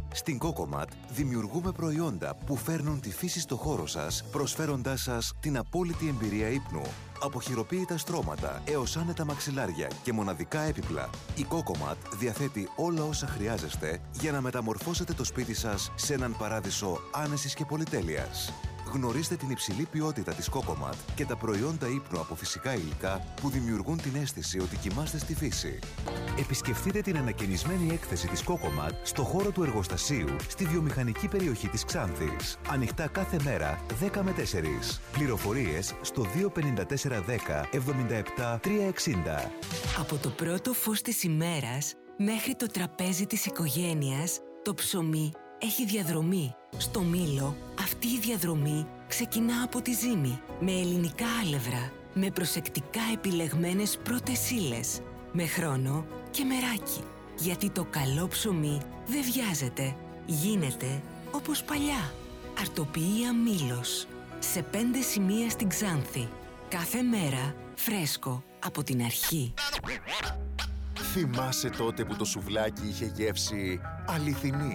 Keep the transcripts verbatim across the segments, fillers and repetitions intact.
Στην Cocomat δημιουργούμε προϊόντα που φέρνουν τη φύση στο χώρο σας, προσφέροντάς σας την απόλυτη εμπειρία ύπνου. Από χειροποίητα στρώματα έως άνετα μαξιλάρια και μοναδικά έπιπλα, η Cocomat διαθέτει όλα όσα χρειάζεστε για να μεταμορφώσετε το σπίτι σας σε έναν παράδεισο άνεσης και πολυτέλειας. Γνωρίστε την υψηλή ποιότητα της Cocomat και τα προϊόντα ύπνου από φυσικά υλικά που δημιουργούν την αίσθηση ότι κοιμάστε στη φύση. Επισκεφτείτε την ανακαινισμένη έκθεση της Cocomat στο χώρο του εργοστασίου στη βιομηχανική περιοχή της Ξάνθης. Ανοιχτά κάθε μέρα δέκα με τέσσερις. Πληροφορίες στο δύο πέντε τέσσερα δέκα εβδομήντα επτά τριακόσια εξήντα. Από το πρώτο φως της ημέρας μέχρι το τραπέζι της οικογένειας, το ψωμί έχει διαδρομή. Στο Μήλο, αυτή η διαδρομή ξεκινά από τη ζύμη, με ελληνικά άλευρα, με προσεκτικά επιλεγμένες πρώτες ύλες, με χρόνο και μεράκι. Γιατί το καλό ψωμί δεν βιάζεται, γίνεται όπως παλιά. Αρτοποιία Μήλος, σε πέντε σημεία στην Ξάνθη. Κάθε μέρα φρέσκο από την αρχή. Θυμάσαι τότε που το σουβλάκι είχε γεύση αληθινή?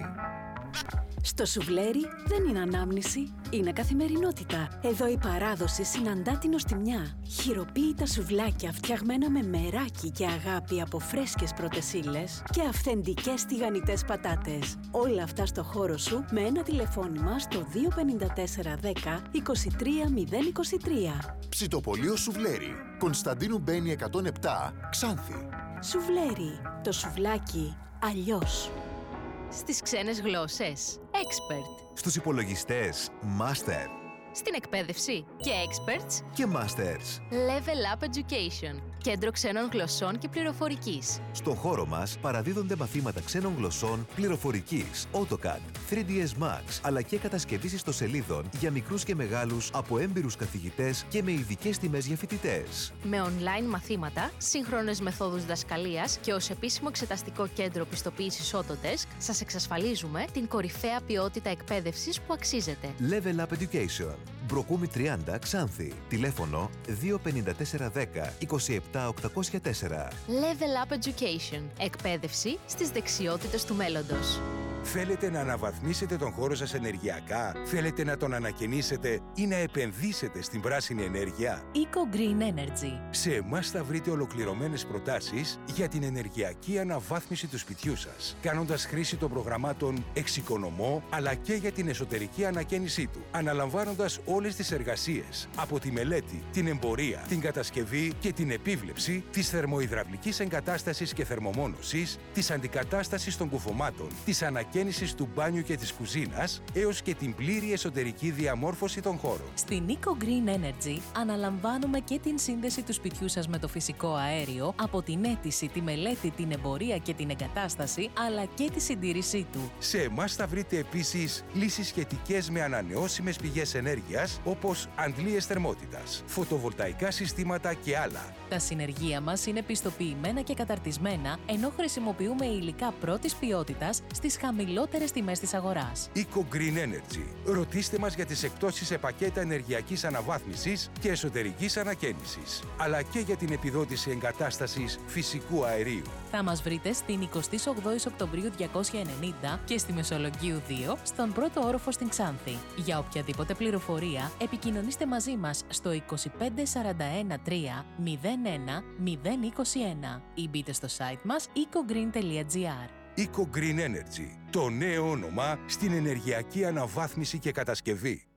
Στο σουβλέρι δεν είναι ανάμνηση, είναι καθημερινότητα. Εδώ η παράδοση συναντά την οστιμιά. Χειροποίητα σουβλάκια φτιαγμένα με μεράκι και αγάπη από φρέσκες πρώτες ύλες και αυθεντικές τηγανιτές πατάτες. Όλα αυτά στο χώρο σου με ένα τηλεφώνημα στο δύο πέντε τέσσερα δέκα είκοσι τρία μηδέν είκοσι τρία. Ψητοπολείο Σουβλέρι, Κωνσταντίνου Μπένη εκατόν επτά, Ξάνθη. Σουβλέρι, το σουβλάκι αλλιώς. Στις ξένες γλώσσες, Expert. Στους υπολογιστές, Master. Στην εκπαίδευση και Experts Και Masters. Level Up Education, κέντρο ξένων γλωσσών και πληροφορικής. Στο χώρο μας παραδίδονται μαθήματα ξένων γλωσσών, πληροφορικής, AutoCAD, θρι ντι ες Max, αλλά και κατασκευής ιστοσελίδων για μικρούς και μεγάλους από έμπειρους καθηγητές και με ειδικές τιμές για φοιτητές. Με online μαθήματα, σύγχρονες μεθόδους διδασκαλίας και ως επίσημο εξεταστικό κέντρο πιστοποίησης Autodesk, σας εξασφαλίζουμε την κορυφαία ποιότητα εκπαίδευσης που αξίζετε. Level Up Education. Μπροκούμη τριάντα, Ξάνθη. Τηλέφωνο δύο πέντε τέσσερα δέκα είκοσι επτά οκτακόσια τέσσερα. Level Up Education. Εκπαίδευση στις δεξιότητες του μέλλοντος. Θέλετε να αναβαθμίσετε τον χώρο σας ενεργειακά? Θέλετε να τον ανακαινήσετε ή να επενδύσετε στην πράσινη ενέργεια? Eco Green Energy. Σε εμάς θα βρείτε ολοκληρωμένες προτάσεις για την ενεργειακή αναβάθμιση του σπιτιού σας, κάνοντας χρήση των προγραμμάτων Εξοικονομώ, αλλά και για την εσωτερική ανακαίνισή του, αναλαμβάνοντας όλες τις εργασίες, από τη μελέτη, την εμπορία, την κατασκευή και την επίβλεψη της θερμοϊδραυλικής εγκατάστασης και θερμομόνωσης, της αντικατάστασης των κουφωμάτων, της ανακαίνισης του μπάνιου και της κουζίνας, έως και την πλήρη εσωτερική διαμόρφωση των χώρων. Στην Eco Green Energy αναλαμβάνουμε και την σύνδεση του σπιτιού σας με το φυσικό αέριο, από την αίτηση, τη μελέτη, την εμπορία και την εγκατάσταση, αλλά και τη συντήρησή του. Σε εμάς θα βρείτε επίσης λύσεις σχετικές με ανανεώσιμες πηγές ενέργειας, όπως αντλίες θερμότητας, φωτοβολταϊκά συστήματα και άλλα. Τα συνεργεία μας είναι πιστοποιημένα και καταρτισμένα, ενώ χρησιμοποιούμε υλικά πρώτης ποιότητας στις χαμηλότερες τιμές της αγοράς. Eco Green Energy. Ρωτήστε μας για τις εκπτώσεις σε πακέτα ενεργειακής αναβάθμισης και εσωτερικής ανακαίνισης, αλλά και για την επιδότηση εγκατάστασης φυσικού αερίου. Θα μας βρείτε στην εικοστή όγδοη Οκτωβρίου διακόσια ενενήντα και στη Μεσολογγίου δύο, στον πρώτο όροφο στην Ξάνθη. Για οποιαδήποτε πληροφορία, επικοινωνήστε μαζί μας στο είκοσι πέντε σαράντα ένα τρία μηδέν ένα μηδέν είκοσι ένα ή μπείτε στο site μας eco green τελεία gr. Eco Green Energy, το νέο όνομα στην ενεργειακή αναβάθμιση και κατασκευή.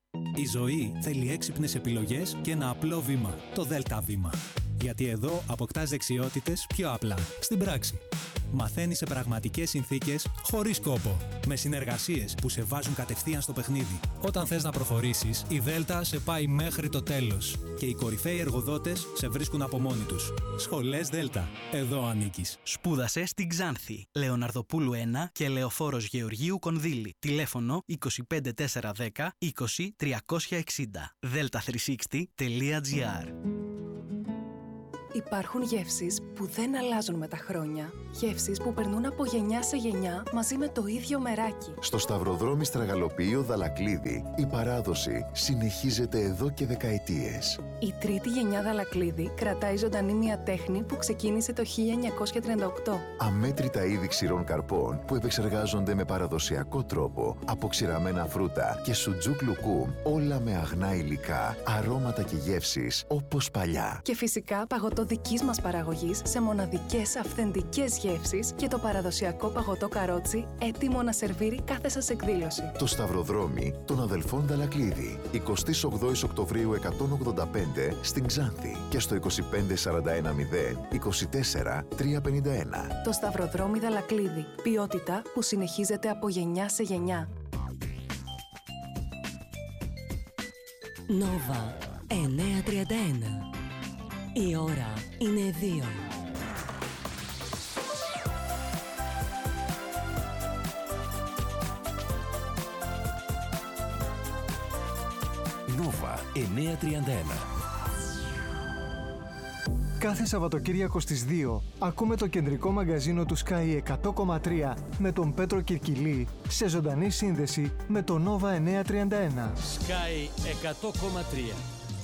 Η ζωή θέλει έξυπνες επιλογές και ένα απλό βήμα, το Δέλτα Βήμα. Γιατί εδώ αποκτάς δεξιότητες πιο απλά, στην πράξη. Μαθαίνεις σε πραγματικές συνθήκες, χωρίς κόπο. Με συνεργασίες που σε βάζουν κατευθείαν στο παιχνίδι. Όταν θες να προχωρήσεις, η Δέλτα σε πάει μέχρι το τέλος. Και οι κορυφαίοι εργοδότες σε βρίσκουν από μόνοι τους. Σχολές Δέλτα. Εδώ ανήκεις. Σπούδασε στην Ξάνθη. Λεωναρδοπούλου ένα και Λεωφόρος Γεωργίου Κονδύλη. Τηλέφωνο είκοσι πέντε τέσσερα δέκα είκοσι τριακόσια εξήντα. δέλτα τριακόσια εξήντα τελεία τζι άρ. Υπάρχουν γεύσεις που δεν αλλάζουν με τα χρόνια. Γεύσεις που περνούν από γενιά σε γενιά μαζί με το ίδιο μεράκι. Στο Σταυροδρόμι Στραγαλοποιείο Δαλακλίδη, η παράδοση συνεχίζεται εδώ και δεκαετίες. Η τρίτη γενιά Δαλακλίδη κρατάει ζωντανή μια τέχνη που ξεκίνησε το χίλια εννιακόσια τριάντα οκτώ. Αμέτρητα είδη ξηρών καρπών που επεξεργάζονται με παραδοσιακό τρόπο από ξηραμένα φρούτα και σουτζούκ λουκούμ, όλα με αγνά υλικά, αρώματα και γεύσεις όπως παλιά. Και φυσικά παγωτό δικής μας παραγωγής σε μοναδικές αυθεντικές γεύσεις και το παραδοσιακό παγωτό καρότσι έτοιμο να σερβίρει κάθε σας εκδήλωση. Το Σταυροδρόμι των αδελφών Δαλακλίδη, εικοστή ογδόη Οκτωβρίου εκατόν ογδόντα πέντε στην Ξάνθη και στο είκοσι πέντε σαράντα ένα μηδέν είκοσι τέσσερα τριακόσια πενήντα ένα. Το Σταυροδρόμι Δαλακλίδη. Ποιότητα που συνεχίζεται από γενιά σε γενιά. Νόβα εννιακόσια τριάντα ένα. Η ώρα είναι δύο. Νόβα εννιακόσια τριάντα ένα. Κάθε Σαββατοκύριακο στις δύο ακούμε το κεντρικό μαγκαζίνο του Sky εκατό κόμμα τρία με τον Πέτρο Κυρκυλή σε ζωντανή σύνδεση με το Νόβα εννιακόσια τριάντα ένα. Sky εκατό κόμμα τρία.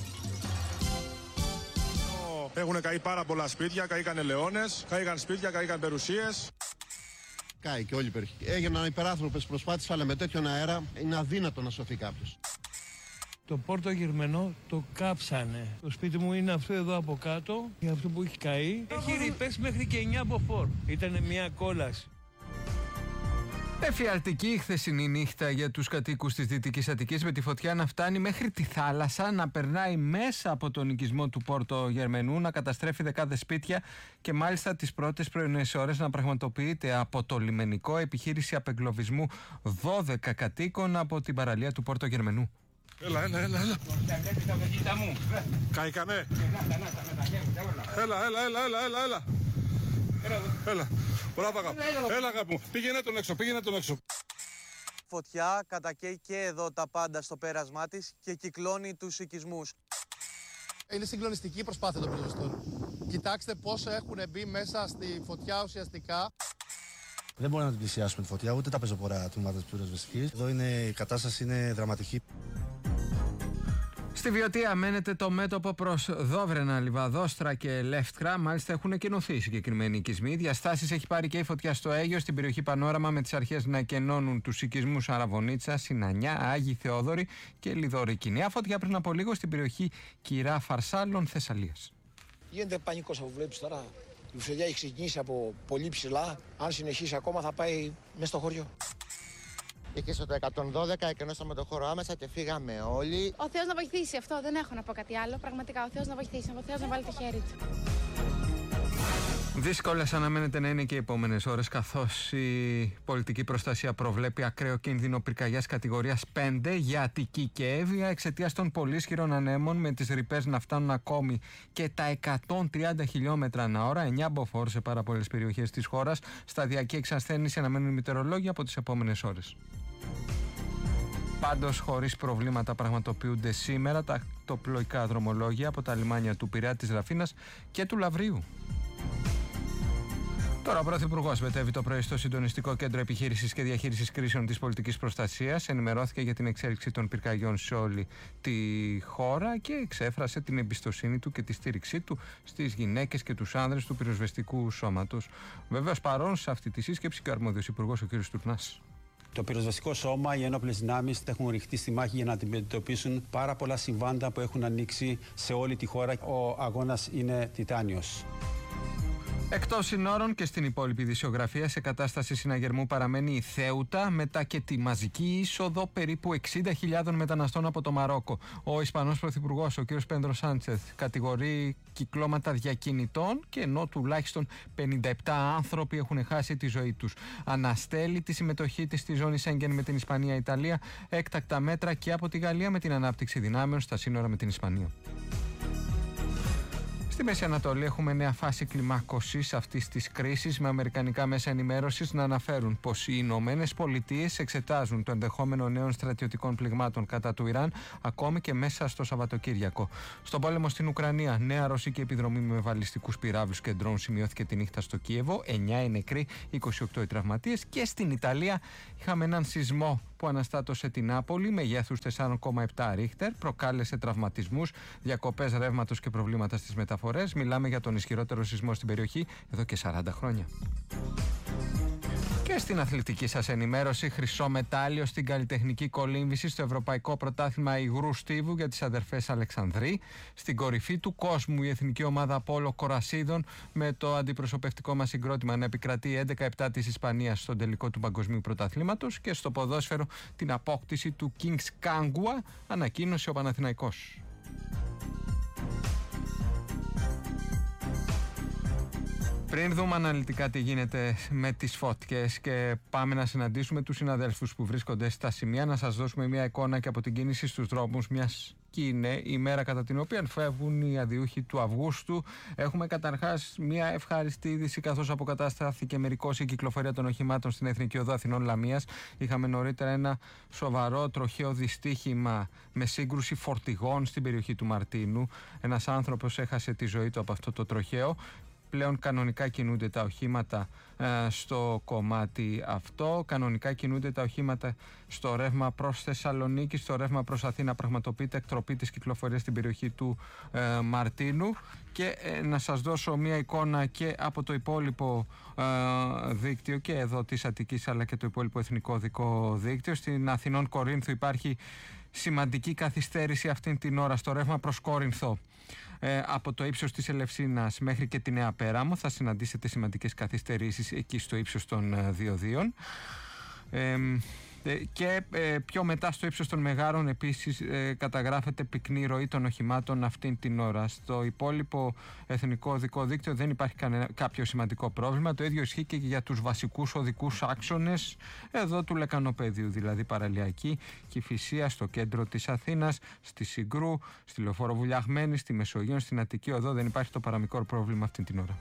Έχουν καεί πάρα πολλά σπίτια, καήκαν ελαιώνες, καήκαν σπίτια, καήκαν περιουσίες. Κάει και όλη η περιοχή. Έγιναν υπεράνθρωπες προσπάθειες, αλλά με τέτοιον αέρα είναι αδύνατο να σωθεί κάποιος. Το Πόρτο Γερμενό το κάψανε. Το σπίτι μου είναι αυτό εδώ από κάτω, για αυτό που έχει καεί. Έχει ρηπές μέχρι και εννιά μποφόρ. Ήτανε μια κόλαση. Εφιαλτική η χθεσινή νύχτα για τους κατοίκους της Δυτικής Αττικής, με τη φωτιά να φτάνει μέχρι τη θάλασσα, να περνάει μέσα από τον οικισμό του Πόρτο Γερμενού, να καταστρέφει δεκάδες σπίτια και μάλιστα τις πρώτες πρωινές ώρες να πραγματοποιείται από το λιμενικό επιχείρηση απεγκλωβισμού δώδεκα κατοίκων από την παραλία του Πόρτο Γερμενού. Έλα, έλα, έλα, έλα. Καήκανε. Έλα, έλα, έλα, έλα, έλα, έλα. Έλα, μπράβο αγάπη. Έλα αγάπη μου, πήγαινε τον έξω, πήγαινε τον έξω. Φωτιά κατακαίει και εδώ τα πάντα στο πέρασμά της και κυκλώνει τους οικισμούς. Είναι συγκλονιστική η προσπάθεια των πυροσβεστών. Κοιτάξτε πόσο έχουν μπει μέσα στη φωτιά ουσιαστικά. Δεν μπορούμε να την πλησιάσουμε τη φωτιά, ούτε τα πεζοπορά τμήματα της πυροσβεστικής. Εδώ είναι, η κατάσταση είναι δραματική. Στη Βιωτία μένεται το μέτωπο προς Δόβρενα, Λιβαδόστρα και Λεύτκρα. Μάλιστα έχουν εκενωθεί συγκεκριμένοι οικισμοί. Διαστάσεις έχει πάρει και η φωτιά στο Αίγιο, στην περιοχή Πανόραμα, με τις αρχές να εκενώνουν τους οικισμούς Αραβωνίτσα, Συνανιά, Άγιοι Θεόδωροι και Λιδωρική. Νέα φωτιά πριν από λίγο στην περιοχή Κυρά Φαρσάλων, Θεσσαλίας. Γίνεται πανικός αφού βλέπεις τώρα. Η φωτιά έχει ξεκινήσει από πολύ ψηλά. Αν συνεχίσει ακόμα θα πάει μέσα στο χωριό. Και στο εκατόν δώδεκα εκενώσαμε το χώρο άμεσα και φύγαμε όλοι. Ο Θεός να βοηθήσει, αυτό δεν έχω να πω κάτι άλλο. Πραγματικά ο Θεός να βοηθήσει, ο Θεός να βάλει το χέρι του. Δύσκολες αναμένεται να είναι και οι επόμενες ώρες, καθώς η πολιτική προστασία προβλέπει ακραίο κίνδυνο πυρκαγιάς κατηγορίας πέντε για Αττική και Εύβοια εξαιτίας των πολύ ισχυρών ανέμων, με τις ρηπές να φτάνουν ακόμη και τα εκατόν τριάντα χιλιόμετρα ανά ώρα. εννιά μποφόρ σε πάρα πολλές περιοχές της χώρας. Σταδιακή εξασθένηση αναμένουν οι μητεωρολόγοι από τις επόμενες ώρες. Πάντως, χωρίς προβλήματα πραγματοποιούνται σήμερα τα τοπλοϊκά δρομολόγια από τα λιμάνια του Πειραιά, της Ραφίνας και του Λαυρίου. Τώρα ο Πρωθυπουργός μετέβη το πρωί στο Συντονιστικό Κέντρο Επιχείρησης και Διαχείρισης Κρίσεων της Πολιτικής Προστασίας. Ενημερώθηκε για την εξέλιξη των πυρκαγιών σε όλη τη χώρα και εξέφρασε την εμπιστοσύνη του και τη στήριξή του στις γυναίκες και τους άνδρες του πυροσβεστικού σώματος. Βεβαίως, παρόν σε αυτή τη σύσκεψη και ο αρμόδιος υπουργός, ο κ. Τουρνάς. Το πυροσβεστικό σώμα, οι ένοπλες δυνάμεις έχουν ρηχτεί στη μάχη για να αντιμετωπίσουν πάρα πολλά συμβάντα που έχουν ανοίξει σε όλη τη χώρα. Ο αγώνας είναι τιτάνιος. Εκτός συνόρων και στην υπόλοιπη ειδησιογραφία, σε κατάσταση συναγερμού παραμένει η Θέουτα μετά και τη μαζική είσοδο περίπου εξήντα χιλιάδων μεταναστών από το Μαρόκο. Ο Ισπανός Πρωθυπουργός, ο κ. Πέντρο Σάντσεθ, κατηγορεί κυκλώματα διακινητών και ενώ τουλάχιστον πενήντα επτά άνθρωποι έχουν χάσει τη ζωή τους. Αναστέλει τη συμμετοχή της στη ζώνη Σέγγεν με την Ισπανία-Ιταλία, έκτακτα μέτρα και από τη Γαλλία με την ανάπτυξη δυνάμεων στα σύνορα με την Ισπανία. Στη Μέση Ανατολή έχουμε νέα φάση κλιμάκωσης αυτής της κρίσης, με αμερικανικά μέσα ενημέρωσης να αναφέρουν πως οι Ηνωμένες Πολιτείες εξετάζουν το ενδεχόμενο νέων στρατιωτικών πληγμάτων κατά του Ιράν ακόμη και μέσα στο Σαββατοκύριακο. Στον πόλεμο στην Ουκρανία, νέα ρωσική επιδρομή με βαλιστικούς πυράβλους και ντρόουν σημειώθηκε τη νύχτα στο Κίεβο, εννιά οι νεκροί, είκοσι οκτώ οι τραυματίες. Και στην Ιταλία είχαμε έναν σεισμό που αναστάτωσε την Νάπολη μεγέθους τέσσερα κόμμα επτά ρίχτερ, προκάλεσε τραυματισμούς, διακοπές ρεύματος και προβλήματα στις μεταφορές. Μιλάμε για τον ισχυρότερο σεισμό στην περιοχή εδώ και σαράντα χρόνια. Και στην αθλητική σας ενημέρωση, χρυσό μετάλλιο στην καλλιτεχνική κολύμβηση στο Ευρωπαϊκό Πρωτάθλημα Υγρού Στίβου για τις αδερφές Αλεξανδρή. Στην κορυφή του κόσμου η εθνική ομάδα Πόλο Κορασίδων, με το αντιπροσωπευτικό μας συγκρότημα να επικρατεί έντεκα επτά της Ισπανίας στον τελικό του Παγκοσμίου Πρωταθλήματος. Και στο ποδόσφαιρο την απόκτηση του Kings Kangua ανακοίνωσε ο Παναθηναϊκός. Πριν δούμε αναλυτικά τι γίνεται με τις φώτιες και πάμε να συναντήσουμε τους συναδέλφους που βρίσκονται στα σημεία, να σας δώσουμε μια εικόνα και από την κίνηση στους δρόμους, μιας και είναι η μέρα κατά την οποία φεύγουν οι αδιούχοι του Αυγούστου. Έχουμε καταρχάς μια ευχάριστη είδηση, καθώς αποκαταστάθηκε μερικώς η κυκλοφορία των οχημάτων στην Εθνική Οδό Αθηνών Λαμίας. Είχαμε νωρίτερα ένα σοβαρό τροχαίο δυστύχημα με σύγκρουση φορτηγών στην περιοχή του Μαρτίνου. Ένας άνθρωπος έχασε τη ζωή του από αυτό το τροχαίο. Πλέον κανονικά κινούνται τα οχήματα ε, στο κομμάτι αυτό. Κανονικά κινούνται τα οχήματα στο ρεύμα προς Θεσσαλονίκη. Στο ρεύμα προς Αθήνα πραγματοποιείται εκτροπή της κυκλοφορίας στην περιοχή του ε, Μαρτίνου. Και ε, να σας δώσω μια εικόνα και από το υπόλοιπο ε, δίκτυο και εδώ της Αττικής, αλλά και το υπόλοιπο εθνικό οδικό δίκτυο. Στην Αθηνών Κορίνθου υπάρχει σημαντική καθυστέρηση αυτήν την ώρα στο ρεύμα προς Κόρινθο. Ε, από το ύψος της Ελευσίνας μέχρι και τη Νέα Πέραμο θα συναντήσετε σημαντικές καθυστερήσεις εκεί στο ύψος των ε, διοδίων. Ε, και ε, πιο μετά στο ύψος των Μεγάρων επίσης ε, καταγράφεται πυκνή ροή των οχημάτων αυτήν την ώρα. Στο υπόλοιπο εθνικό οδικό δίκτυο δεν υπάρχει κανένα, κάποιο σημαντικό πρόβλημα. Το ίδιο ισχύει και για τους βασικούς οδικούς άξονες εδώ του Λεκανοπεδίου, δηλαδή Παραλιακή, Κηφισία, στο κέντρο της Αθήνας, στη Συγκρού, στη Λεωφόρο Βουλιαγμένη, στη Μεσογείο, στην Αττική Οδό. Δεν υπάρχει το παραμικρό πρόβλημα αυτήν την ώρα.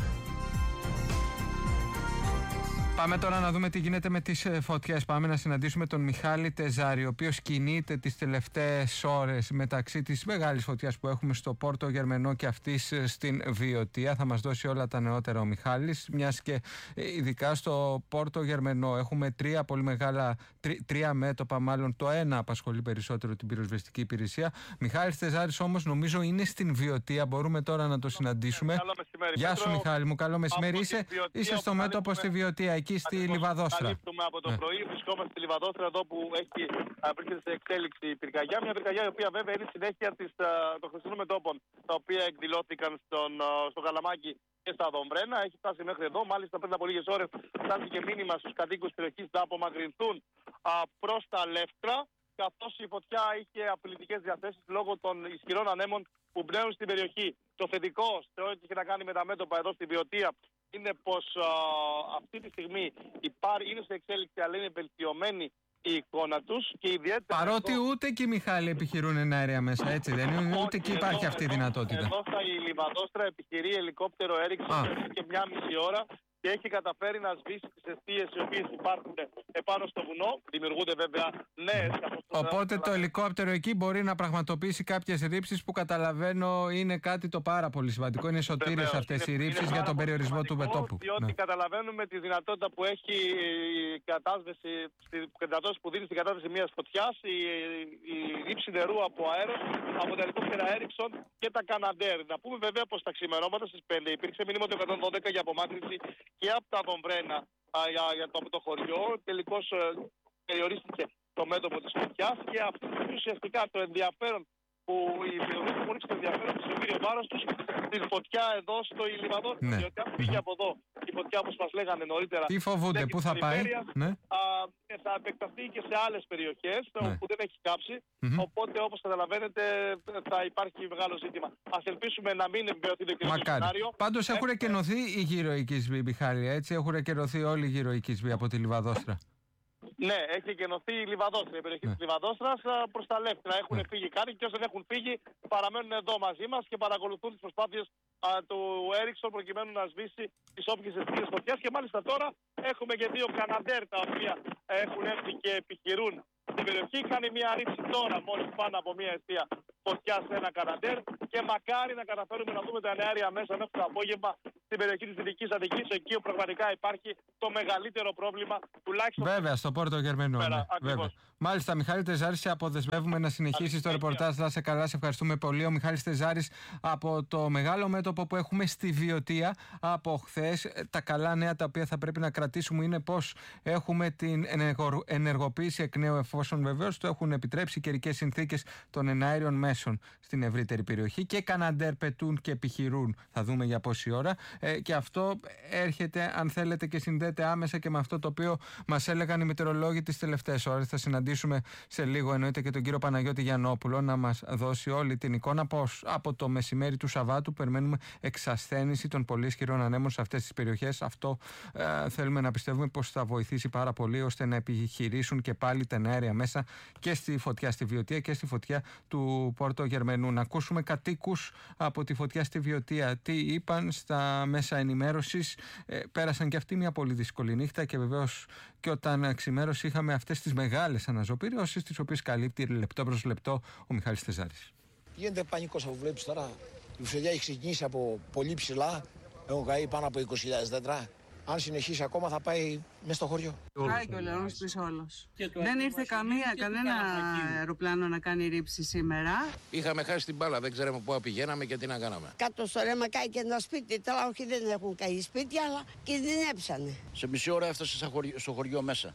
Πάμε τώρα να δούμε τι γίνεται με τις φωτιές. Πάμε να συναντήσουμε τον Μιχάλη Τεζάρη, ο οποίος κινείται τις τελευταίες ώρες μεταξύ της μεγάλης φωτιάς που έχουμε στο Πόρτο Γερμενό και αυτής στην Βιωτία. Θα μας δώσει όλα τα νεότερα ο Μιχάλης, μιας και ειδικά στο Πόρτο Γερμενό έχουμε τρία πολύ μεγάλα, τρι, τρία μέτωπα μάλλον. Το ένα απασχολεί περισσότερο την πυροσβεστική υπηρεσία. Μιχάλης Τεζάρης όμως νομίζω είναι στην Βιωτία. Μπορούμε τώρα να το συναντήσουμε. Καλό μεσημέρι. Γεια σου Μιχάλη μου, καλό μεσημέρι. Είσαι, είσαι στο μέτωπο στη Βιωτία, εκεί στη Λιβαδόστρα. Καλύπτουμε από το ναι. πρωί, βρισκόμαστε στη Λιβαδόστρα εδώ που έχει βρίσκεται σε εξέλιξη η πυρκαγιά. Μια πυρκαγιά η οποία βέβαια είναι συνέχεια της, των χθεσινών μετώπων τα οποία εκδηλώθηκαν στον, στο Καλαμάκι και στα Δομβρένα. Έχει φτάσει μέχρι εδώ. Μάλιστα πριν από λίγες ώρες φτάθηκε μήνυμα στους κατοίκους της περιοχής να απομακρυνθούν προς τα Λεύτρα, καθώς η φωτιά είχε απειλητικές διαθέσεις λόγω των ισχυρών ανέμων που μπνέουν στην περιοχή. Το θετικό σε ό,τι είχε να κάνει με τα μέτωπα εδώ στη Βιωτία είναι πως α, αυτή τη στιγμή υπάρχει, είναι σε εξέλιξη, αλλά είναι βελτιωμένη η εικόνα τους και ιδιαίτερα... Παρότι εδώ, ούτε και οι Μιχάλη επιχειρούν αέρια μέσα, έτσι δεν είναι, ούτε και υπάρχει εδώ, αυτή η εδώ, δυνατότητα. Εδώ θα η Λιβαδόστρα επιχειρεί ελικόπτερο έριξε και μια μισή ώρα και έχει καταφέρει να σβήσει τις αιστείες οι οποίες υπάρχουν επάνω στο βουνό. Δημιουργούνται βέβαια νέες. Οπότε το ελικόπτερο εκεί μπορεί να πραγματοποιήσει κάποιες ρήψεις που καταλαβαίνω είναι κάτι το πάρα πολύ σημαντικό. Είναι σωτήρες αυτές οι ρήψεις για τον περιορισμό του μετώπου. Διότι ναι. καταλαβαίνουμε τη δυνατότητα που έχει η κατάσταση, που δίνει στην κατάσταση μιας φωτιάς, η, η ρήψη νερού από αέρος, από τα ελικόπτερα Έριξον και τα Καναντέρ. Να πούμε βέβαια πως τα ξημερώματα στις πέντε υπήρξε μήνυμα του εκατόν δώδεκα για απομάκρυνση και από τα Δομβρένα για, για το, το χωριό. Τελικώς ε, περιορίστηκε το μέτωπο της φωτιάς και αυτό ουσιαστικά το ενδιαφέρον που οι βιολογικοί έχουν ρίξει το ενδιαφέρον στο κύριο βάρος τους στην φωτιά εδώ στο Λιβαδόστρα. Ναι. Διότι αν φύγει από εδώ η φωτιά, όπως μας λέγανε νωρίτερα, τι φοβούνται, πού θα πάει, ναι. α, θα επεκταθεί και σε άλλες περιοχές ναι. όπου δεν έχει κάψει. Mm-hmm. Οπότε, όπως καταλαβαίνετε, θα υπάρχει μεγάλο ζήτημα. Ας ελπίσουμε να μην επιβεβαιωθεί το κοινό σενάριο. Πάντως έχουν ε, κενωθεί οι γύρω οικισμοί, Μιχάλη, έτσι. Έχουν κενωθεί όλοι οι γύρω οικισμοί από τη Λιβαδόστρα. Ναι, έχει εκενωθεί η Λιβαδόστρα, η περιοχή ναι. της Λιβαδόστρας προς τα λεύκρα. Έχουν ναι. φύγει κάτι και όσοι δεν έχουν φύγει παραμένουν εδώ μαζί μας και παρακολουθούν τις προσπάθειες α, του Έριξον προκειμένου να σβήσει τις όποιες αισθήσεις φωτιάς. Και μάλιστα τώρα έχουμε και δύο Καναντέρ τα οποία έχουν έρθει και επιχειρούν στην περιοχή. Κάνει μια ρήψη τώρα μόλις πάνω από μια αιστεία φωτιά σε ένα Καναντέρ και μακάρι να καταφέρουμε να δούμε τα εναέρια μέσα μέχρι το απόγευμα στην περιοχή της Δυτικής Αττικής, εκεί όπου πραγματικά υπάρχει το μεγαλύτερο πρόβλημα, τουλάχιστον. Βέβαια, στο Πόρτο Γερμενό. Ναι, μάλιστα, Μιχάλη Τεζάρη, σε αποδεσμεύουμε να συνεχίσει το ρεπορτάζ. Να σε καλά, σε ευχαριστούμε πολύ. Ο Μιχάλης Τεζάρης από το μεγάλο μέτωπο που έχουμε στη Βιωτία από χθες. Τα καλά νέα τα οποία θα πρέπει να κρατήσουμε είναι πως έχουμε την ενεργοποίηση εκ νέου, εφόσον βεβαίως το έχουν επιτρέψει οι καιρικές συνθήκες των εναέριων μέσων στην ευρύτερη περιοχή. Και Καναντέρ πετούν και επιχειρούν. Θα δούμε για πόση ώρα. Ε, και αυτό έρχεται, αν θέλετε, και συνδέεται άμεσα και με αυτό το οποίο μας έλεγαν οι μετεωρολόγοι τις τελευταίες ώρες. Θα συναντήσουμε σε λίγο, εννοείται, και τον κύριο Παναγιώτη Γιαννόπουλο να μας δώσει όλη την εικόνα πως από το μεσημέρι του Σαββάτου περιμένουμε εξασθένηση των πολύ ισχυρών ανέμων σε αυτές τις περιοχές. Αυτό ε, θέλουμε να πιστεύουμε πως θα βοηθήσει πάρα πολύ ώστε να επιχειρήσουν και πάλι τα εναέρια μέσα και στη φωτιά στη Βιωτία και στη φωτιά του Πόρτο Γερμενού. Να ακούσουμε κατοίκους από τη φωτιά στη Βιωτία τι είπαν στα μέσα ενημέρωσης. Ε, πέρασαν και αυτοί μια πολύ δύσκολη νύχτα και βεβαίως και όταν ξημέρωσε είχαμε αυτές τις μεγάλες αναζωπήριωσεις, τις οποίες καλύπτει λεπτό προς λεπτό ο Μιχάλης Τεζάρης. Γίνεται πανικός που βλέπεις τώρα. Η φωτιά έχει ξεκινήσει από πολύ ψηλά. Έχουν καεί πάνω από είκοσι χιλιάδες δέντρα. Αν συνεχίσει ακόμα θα πάει μέσα στο χωριό. Πάει και ο Λεώνος πίσω όλος. Δεν ήρθε καμία, κανένα αεροπλάνο να κάνει ρήψη σήμερα. Είχαμε χάσει την μπάλα, δεν ξέραμε πού πηγαίναμε και τι να κάναμε. Κάτω στο ρέμα κάει και ένα σπίτι. Τώρα όχι, δεν έχουν καεί σπίτια, αλλά κινδυνέψανε. Σε μισή ώρα έφτασε στο χωριό μέσα.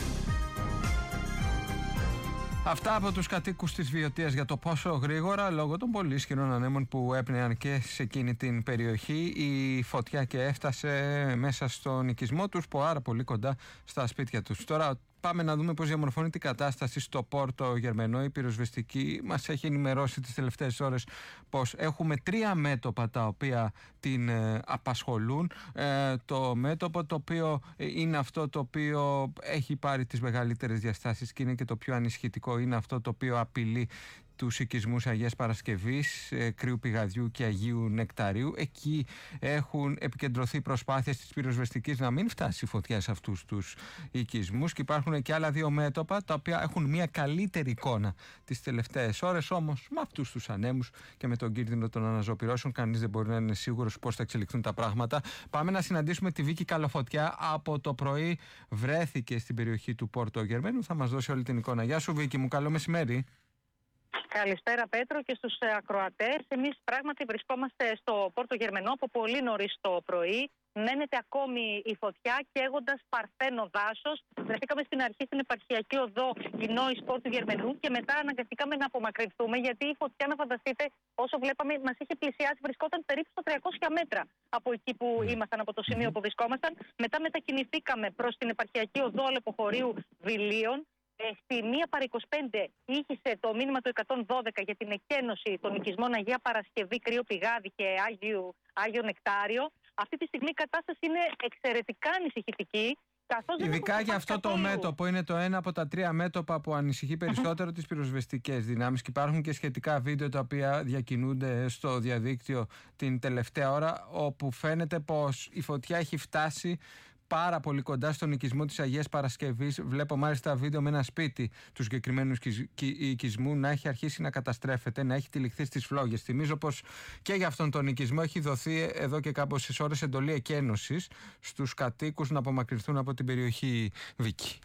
Αυτά από τους κατοίκους της Βιωτίας για το πόσο γρήγορα, λόγω των πολύ ισχυρών ανέμων που έπνεαν και σε εκείνη την περιοχή, η φωτιά και έφτασε μέσα στον οικισμό τους, πάρα πολύ κοντά στα σπίτια τους. Τώρα πάμε να δούμε πώς διαμορφώνεται η κατάσταση στο Πόρτο Γερμενό. Η πυροσβεστική μας έχει ενημερώσει τις τελευταίες ώρες πως έχουμε τρία μέτωπα τα οποία την ε, απασχολούν. Ε, το μέτωπο το οποίο είναι αυτό το οποίο έχει πάρει τις μεγαλύτερες διαστάσεις και είναι και το πιο ανησυχητικό, είναι αυτό το οποίο απειλεί τους οικισμούς Αγίας Παρασκευής, ε, Κρύου Πηγαδιού και Αγίου Νεκταρίου. Εκεί έχουν επικεντρωθεί προσπάθειες της πυροσβεστικής να μην φτάσει η φωτιά σε αυτούς τους οικισμούς και υπάρχουν και άλλα δύο μέτωπα τα οποία έχουν μια καλύτερη εικόνα τις τελευταίες ώρες, όμως με αυτούς τους ανέμους και με τον κίνδυνο των αναζωπυρώσεων κανείς δεν μπορεί να είναι σίγουρος πώς θα εξελιχθούν τα πράγματα. Πάμε να συναντήσουμε τη Βίκη Καλοφωτιά. Από το πρωί βρέθηκε στην περιοχή του Πόρτο Γερμενού, θα μας δώσει όλη την εικόνα. Γεια σου Βίκη μου, καλό μεσημέρι. Καλησπέρα Πέτρο και στους ακροατές. Εμείς πράγματι βρισκόμαστε στο Πόρτο Γερμενό από πολύ νωρίς το πρωί. Μένεται ακόμη η φωτιά καίγοντας παρθένο δάσος. Βρεθήκαμε στην αρχή στην επαρχιακή οδό Ινόης Πόρτου Γερμενού και μετά αναγκαστήκαμε να απομακρυνθούμε γιατί η φωτιά, να φανταστείτε, όσο βλέπαμε, μας είχε πλησιάσει. Βρισκόταν περίπου στα τριακόσια μέτρα από εκεί που ήμασταν, από το σημείο που βρισκόμασταν. Μετά μετακινηθήκαμε προς την επαρχιακή οδό Αλεποχωρίου Βιλίων. Στη μία παρά είκοσι πέντε ήχησε το μήνυμα του εκατόν δώδεκα για την εκένωση των οικισμών Αγία Παρασκευή, Κρύο Πηγάδι και Άγιο, Άγιο Νεκτάριο. Αυτή τη στιγμή η κατάσταση είναι εξαιρετικά ανησυχητική. Ειδικά για αυτό το μέτωπο, είναι το ένα από τα τρία μέτωπα που ανησυχεί περισσότερο τις πυροσβεστικές δυνάμεις και υπάρχουν και σχετικά βίντεο τα οποία διακινούνται στο διαδίκτυο την τελευταία ώρα, όπου φαίνεται πως η φωτιά έχει φτάσει πάρα πολύ κοντά στον οικισμό της Αγίας Παρασκευής. Βλέπω μάλιστα βίντεο με ένα σπίτι του συγκεκριμένου οικισμού να έχει αρχίσει να καταστρέφεται, να έχει τυλιχθεί στις φλόγες. Θυμίζω πως και για αυτόν τον οικισμό έχει δοθεί εδώ και κάποιες ώρες εντολή εκένωσης στους κατοίκους να απομακρυνθούν από την περιοχή Βίκη.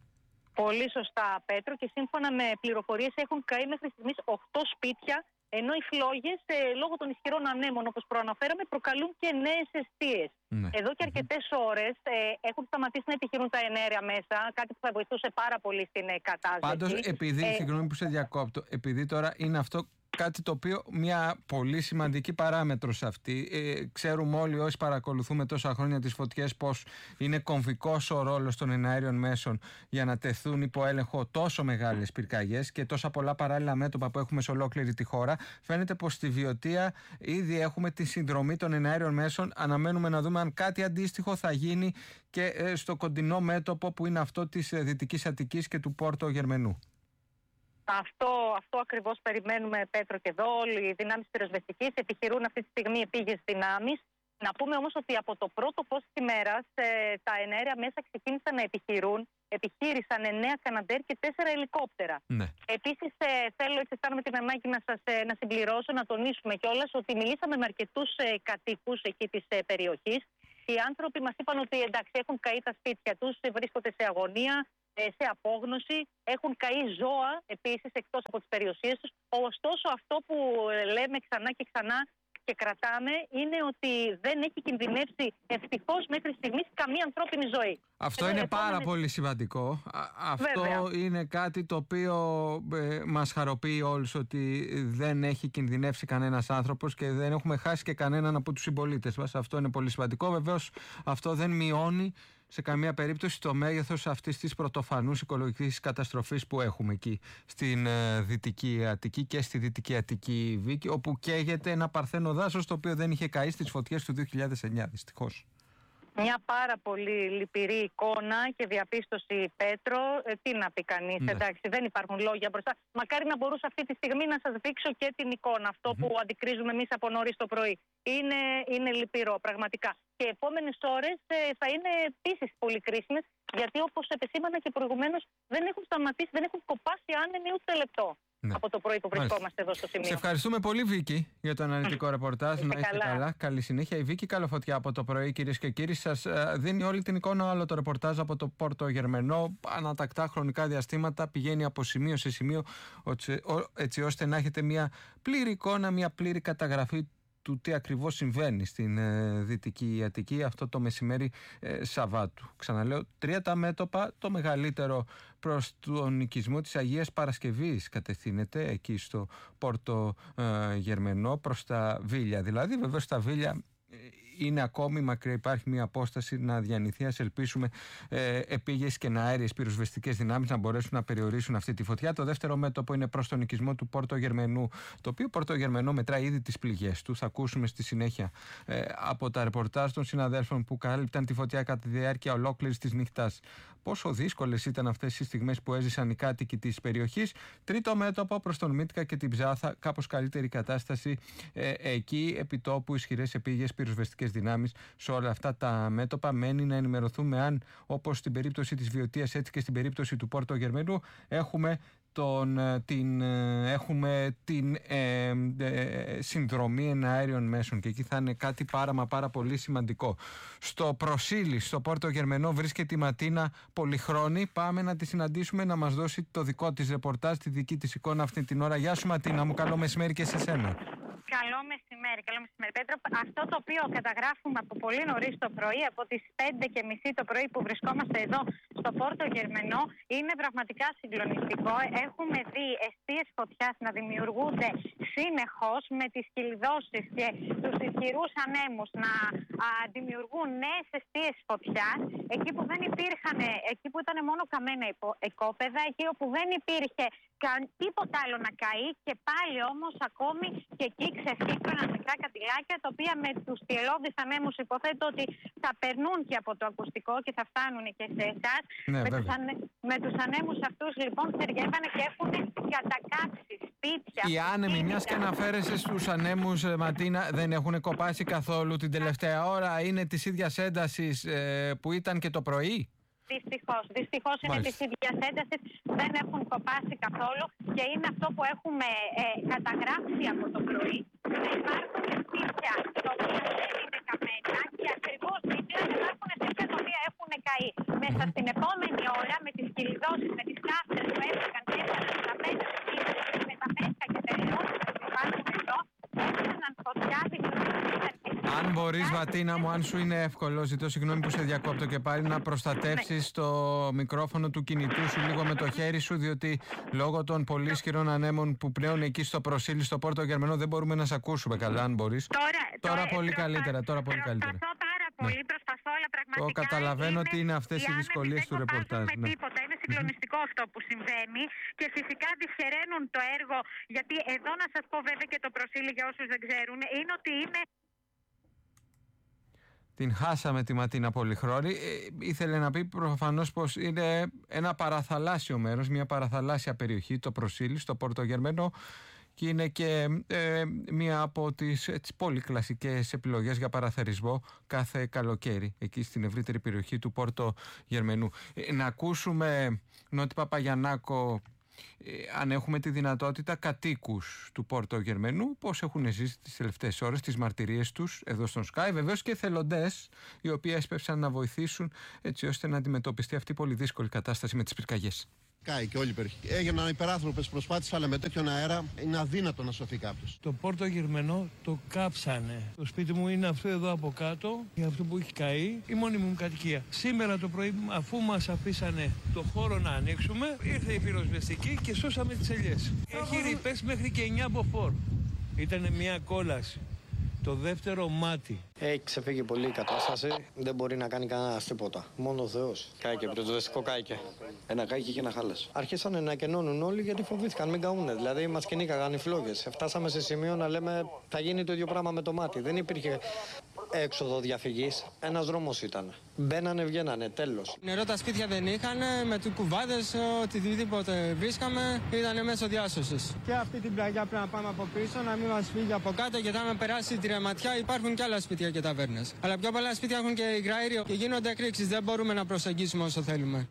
Πολύ σωστά Πέτρο, και σύμφωνα με πληροφορίες έχουν καεί μέχρι στιγμής οκτώ σπίτια, ενώ οι φλόγες ε, λόγω των ισχυρών ανέμων, όπως προαναφέραμε, προκαλούν και νέες αιστείες. Ναι. Εδώ και αρκετές ώρες ε, έχουν σταματήσει να επιχειρούν τα εναέρια μέσα, κάτι που θα βοηθούσε πάρα πολύ στην ε, κατάσταση. Πάντως, επειδή, ε, συγγνώμη που σε διακόπτω, επειδή τώρα είναι αυτό κάτι το οποίο, μια πολύ σημαντική παράμετρος αυτή. Ε, ξέρουμε όλοι όσοι παρακολουθούμε τόσα χρόνια τις φωτιές πως είναι κομβικός ο ρόλος των εναέριων μέσων για να τεθούν υπό έλεγχο τόσο μεγάλες πυρκαγιές και τόσα πολλά παράλληλα μέτωπα που έχουμε σε ολόκληρη τη χώρα. Φαίνεται πως στη Βιωτία ήδη έχουμε τη συνδρομή των εναέριων μέσων. Αναμένουμε να δούμε αν κάτι αντίστοιχο θα γίνει και στο κοντινό μέτωπο που είναι αυτό της Δυτικής Αττικής και του Πόρτο Γερμενού. Αυτό, αυτό ακριβώς περιμένουμε, Πέτρο, και εδώ. Όλοι οι δυνάμεις πυροσβεστικής επιχειρούν αυτή τη στιγμή επίγειες δυνάμεις. Να πούμε όμως ότι από το πρώτο φως της ημέρας ε, τα εναέρια μέσα ξεκίνησαν να επιχειρούν. Επιχείρησαν εννέα Καναντέρ και τέσσερα ελικόπτερα. Ναι. Επίσης, ε, θέλω, έτσι αισθάνομαι την ανάγκη να σας ε, να συμπληρώσω, να τονίσουμε κιόλας ότι μιλήσαμε με αρκετούς ε, κατοίκους εκεί της ε, περιοχής. Οι άνθρωποι μας είπαν ότι εντάξει, έχουν καεί τα σπίτια τους, βρίσκονται σε αγωνία, σε απόγνωση, έχουν καεί ζώα επίσης εκτός από τις περιουσίες τους. Ωστόσο, αυτό που λέμε ξανά και ξανά και κρατάμε είναι ότι δεν έχει κινδυνεύσει ευτυχώς μέχρι στιγμής καμία ανθρώπινη ζωή. Αυτό Εδώ είναι επόμενες... πάρα πολύ σημαντικό. Αυτό Βέβαια. είναι κάτι το οποίο ε, μας χαροποιεί όλους, ότι δεν έχει κινδυνεύσει κανένας άνθρωπος και δεν έχουμε χάσει και κανέναν από τους συμπολίτες μας. Αυτό είναι πολύ σημαντικό. Βεβαίως αυτό δεν μειώνει σε καμία περίπτωση το μέγεθος αυτής της πρωτοφανούς οικολογικής καταστροφής που έχουμε εκεί στην ε, Δυτική Αττική και στη Δυτική Αττική Βίκη, όπου καίγεται ένα παρθένο δάσος το οποίο δεν είχε καεί στις φωτιές του δύο χιλιάδες εννιά, δυστυχώς. Μια πάρα πολύ λυπηρή εικόνα και διαπίστωση, Πέτρο. Ε, τι να πει κανείς, ναι. εντάξει, δεν υπάρχουν λόγια μπροστά. Μακάρι να μπορούσα αυτή τη στιγμή να σας δείξω και την εικόνα, αυτό mm-hmm. που αντικρίζουμε εμείς από νωρίς το πρωί. Είναι, είναι λυπηρό, πραγματικά. Και οι επόμενες ώρες ε, θα είναι επίσης πολύ κρίσιμες, γιατί όπως επεσήμανα και προηγουμένως, δεν έχουν σταματήσει, δεν έχουν κοπάσει άνεμοι ούτε λεπτό. Ναι. Από το πρωί που βρισκόμαστε Μάλιστα. εδώ στο σημείο. Σε ευχαριστούμε πολύ, Βίκη, για το αναλυτικό ρεπορτάζ. Να είστε καλά. καλά. Καλή συνέχεια. Η Βίκη Καλοφωτιά από το πρωί, κυρίες και κύριοι, σας δίνει όλη την εικόνα. Άλλο το ρεπορτάζ από το Πόρτο Γερμενό. Ανατακτά χρονικά διαστήματα πηγαίνει από σημείο σε σημείο, έτσι ώστε να έχετε μια πλήρη εικόνα, μια πλήρη καταγραφή του τι ακριβώς συμβαίνει στην ε, Δυτική Αττική αυτό το μεσημέρι ε, Σαββάτου. Ξαναλέω, τρία τα μέτωπα, το μεγαλύτερο προς τον οικισμό της Αγίας Παρασκευής κατευθύνεται εκεί στο Πόρτο ε, Γερμενό, προς τα Βίλια. Δηλαδή, βεβαίως, τα Βίλια είναι ακόμη μακριά, υπάρχει μια απόσταση να διανυθεί. Ας ελπίσουμε ε, επίγειες και αέριες πυροσβεστικές δυνάμεις να μπορέσουν να περιορίσουν αυτή τη φωτιά. Το δεύτερο μέτωπο είναι προς τον οικισμό του Πόρτο Γερμενού, το οποίο Πόρτο Γερμενό μετράει ήδη τις πληγές του. Θα ακούσουμε στη συνέχεια ε, από τα ρεπορτάζ των συναδέλφων που κάλυπταν τη φωτιά κατά τη διάρκεια ολόκληρης της νύχτας πόσο δύσκολες ήταν αυτές οι στιγμές που έζησαν οι κάτοικοι της περιοχής. Τρίτο μέτωπο προς τον Μίτκα και την Ψάθα, κάπως καλύτερη κατάσταση ε, εκεί, επιτόπου ισχυρές επίγειες πυροσβεστικές δυνάμεις σε όλα αυτά τα μέτωπα. Μένει να ενημερωθούμε αν, όπως στην περίπτωση της Βιωτίας, έτσι και στην περίπτωση του Πόρτο Γερμενού, έχουμε Τον, την, έχουμε την ε, ε, συνδρομή εναέριων μέσων και εκεί θα είναι κάτι πάρα μα πάρα πολύ σημαντικό. Στο Προσίλη, στο Πόρτο Γερμενό, βρίσκεται η Ματίνα Πολυχρόνη. Πάμε να τη συναντήσουμε να μας δώσει το δικό της ρεπορτάζ, τη δική της εικόνα αυτή την ώρα. Γεια σου, Ματίνα μου, καλό μεσημέρι και σε σένα. Καλό μεσημέρι, καλό μεσημέρι, Πέτρο. Αυτό το οποίο καταγράφουμε από πολύ νωρίς το πρωί, από τις πέντε και μισή το πρωί που βρισκόμαστε εδώ στο Πόρτο Γερμενό, είναι πραγματικά συγκλονιστικό. Έχουμε δει εστίες φωτιάς να δημιουργούνται συνεχώς με τις κυλιδώσεις και τους ισχυρούς ανέμους να α, δημιουργούν νέες εστίες φωτιάς, εκεί που δεν υπήρχαν, εκεί που ήταν μόνο καμένα οικόπεδα, εκεί όπου δεν υπήρχε καν τίποτα άλλο να καεί, και πάλι όμως ακόμη και εκεί ξεφύγουν μικρά κατηλάκια, τα οποία με τους θυελλώδεις ανέμους υποθέτω ότι θα περνούν και από το ακουστικό και θα φτάνουν και σε εσάς. Ναι, με, τους ανε... με τους ανέμους αυτούς λοιπόν θεριεύανε και έχουν κατακάψει σπίτια. Οι άνεμοι, μιας και αναφέρεσαι στους ανέμους, Ματίνα, δεν έχουν κοπάσει καθόλου την τελευταία ώρα? Είναι της ίδιας έντασης ε, που ήταν και το πρωί? Δυστυχώς, δυστυχώς είναι της ίδιας έντασης, δεν έχουν κοπάσει καθόλου και είναι αυτό που έχουμε ε, καταγράψει από το πρωί. Υπάρχουν σπίτια τα οποία δεν είναι καμένα και ακριβώς δίπλα υπάρχουν σπίτια τα οποία έχουν καεί. Μέσα στην επόμενη ώρα, με τις κυλιδώσεις, με τις κάφτες που έφυγαν μέσα στα πέντε σπίτια, με τα πέσκα και τα ελαιότητα που υπάρχουν εδώ, έφταναν φωτιά, δημιουργήθηκαν. Αν μπορείς, Βατίνα μου, αν σου είναι εύκολο, ζητώ συγγνώμη που σε διακόπτω και πάλι, να προστατεύσεις το μικρόφωνο του κινητού σου λίγο με το χέρι σου, διότι λόγω των πολύ ισχυρών ανέμων που πνέουν εκεί στο Προσίλη, στο Πόρτο Γερμενό, δεν μπορούμε να σε ακούσουμε καλά, αν μπορείς. Τώρα, τώρα, τώρα πολύ προσπα... καλύτερα, τώρα πολύ καλύτερα. Προσπαθώ πάρα πολύ, ναι. προσπαθώ, αλλά πραγματικά. Το καταλαβαίνω είναι... ότι είναι αυτές οι δυσκολίες του ρεπορτάζ. Δεν με τίποτα, είναι συγκλονιστικό αυτό που συμβαίνει και φυσικά δυσχεραίνουν το έργο, γιατί εδώ να σας πω βέβαια και το Προσίλη για όσους δεν ξέρουν, είναι ότι είναι... Την χάσαμε τη Ματίνα Πολυχρόνη. Ε, ήθελε να πει προφανώς πως είναι ένα παραθαλάσσιο μέρος, μια παραθαλάσσια περιοχή, το Προσίλη, στο Πόρτο Γερμενό, και είναι και ε, μία από τις έτσι, πολύ κλασικές επιλογές για παραθερισμό κάθε καλοκαίρι, εκεί στην ευρύτερη περιοχή του Πόρτο Γερμενού. Ε, να ακούσουμε, Νότι Παπαγιαννάκο, Ε, αν έχουμε τη δυνατότητα, κατοίκους του Πόρτο Γερμενού, πώς έχουν ζήσει τις τελευταίες ώρες, τις μαρτυρίες τους εδώ στον Sky, βεβαίως και εθελοντές οι οποίοι έσπευσαν να βοηθήσουν έτσι ώστε να αντιμετωπιστεί αυτή η πολύ δύσκολη κατάσταση με τις πυρκαγιές. Κάει και όλη η περιοχή. Έγιναν υπεράνθρωπες προσπάθειες, αλλά με τέτοιον αέρα είναι αδύνατο να σωθεί κάποιος. Το Πόρτο Γερμενό το κάψανε. Το σπίτι μου είναι αυτό εδώ από κάτω, για αυτό που έχει καεί, η μόνη μου κατοικία. Σήμερα το πρωί, αφού μας αφήσανε το χώρο να ανοίξουμε, ήρθε η πυροσβεστική και σώσαμε τις ελιές. Έχει ρηπές μέχρι και εννιά μποφόρ. Ήταν μια κόλαση. Το δεύτερο μάτι. Έχει ξεφύγει πολύ η κατάσταση. Δεν μπορεί να κάνει κανένα τίποτα. Μόνο ο Θεός. Κάηκε, πυροσβεστικό κάηκε. Ένα κάηκε και ένα χάλασε. Αρχίσανε να κενώνουν όλοι γιατί φοβήθηκαν, μην καούνε. Δηλαδή μας κυνήγαγαν οι φλόγες. Φτάσαμε σε σημείο να λέμε θα γίνει το ίδιο πράγμα με το μάτι. Δεν υπήρχε έξοδο διαφυγής. Ένας δρόμος ήταν. Μπαίνανε, βγαίνανε, τέλος. Νερό τα σπίτια δεν είχαν, με του κουβάδες, οτιδήποτε βρίσκαμε, ήταν μέσω διάσωσης. Και αυτή την πλαγιά πρέπει να πάμε από πίσω, να μην μας φύγει από κάτω, γιατί άμα περάσει τη ρεματιά υπάρχουν και άλλα σπίτια και ταβέρνες. Αλλά πιο πολλά σπίτια έχουν και υγραέριο και γίνονται εκρήξεις. Δεν μπορούμε να προσεγγίσουμε όσο θέλουμε.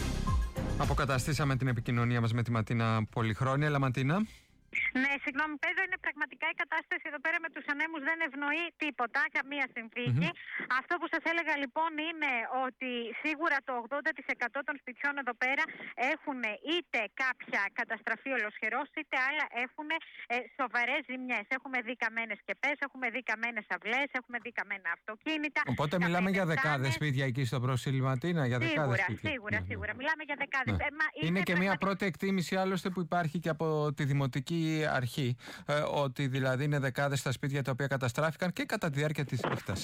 Αποκαταστήσαμε την επικοινωνία μας με τη Ματίνα Πολυχρόνη. Έλα, Ματίνα. Ναι, συγγνώμη, Πέτρο, είναι πραγματικά η κατάσταση εδώ πέρα με τους ανέμους δεν ευνοεί τίποτα, καμία συνθήκη. Mm-hmm. Αυτό που σας έλεγα λοιπόν είναι ότι σίγουρα το ογδόντα τοις εκατό των σπιτιών εδώ πέρα έχουν είτε κάποια καταστραφεί ολοσχερός, είτε άλλα έχουν ε, σοβαρές ζημιές. Έχουμε δει καμένες κεπές, έχουμε δει καμένες αυλές, έχουμε δει καμένα αυτοκίνητα. Οπότε μιλάμε για δεκάδες σπίτια εκεί στο Προσίλη, Ματίνα, για δεκάδες σίγουρα, σπίτια. Σίγουρα, ναι, σίγουρα. Μιλάμε για δεκάδες. Ναι. Ε, μα είναι, είναι και πραγματικά... μια πρώτη εκτίμηση άλλωστε που υπάρχει και από τη Δημοτική Αρχή, ε, ότι δηλαδή είναι δεκάδες τα σπίτια τα οποία καταστράφηκαν και κατά τη διάρκεια της νύχτας.